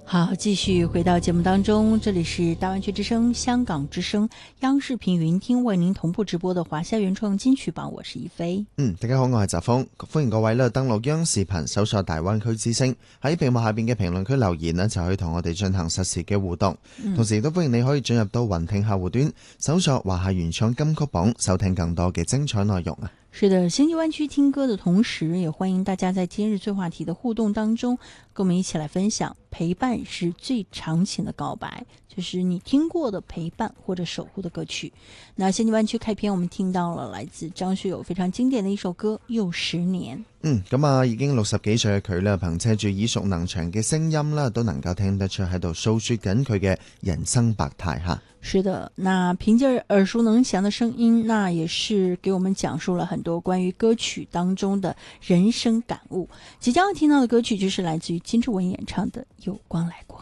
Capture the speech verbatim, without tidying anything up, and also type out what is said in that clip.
好，继续回到节目当中，这里是大湾区之声、香港之声、央視頻雲聽為您同步直播的華夏原創金曲榜，我是一飛。 嗯，大家好，我係澤峰，歡迎各位咧登錄央視頻搜索大灣區之聲，喺屏幕下邊嘅評論區留言呢，就可以同我哋進行實時嘅互動。嗯、同時亦都歡迎你可以進入到雲聽客戶端，搜索華夏原創金曲榜，收聽更多嘅精彩內容啊！ 是的，星際灣區聽歌的同時，也歡迎大家在今日最話題的互動當中，跟我們一起來分享陪伴是最長情的告白，就是你聽過的陪伴或者守護的歌曲。那星際灣區開篇，我們聽到了來自張學友非常經典的一首歌《又十年》。 嗯，咁啊，已經六十幾歲嘅佢咧，憑借住耳熟能詳嘅聲音啦，都能夠聽得出喺度訴說緊佢嘅人生百態哈。 是的，那憑借耳熟能詳的聲音，那也是給我們講述了很多關於歌曲當中的人生感悟。即將要聽到的歌曲就是來自於金志文演唱的《有光來過》。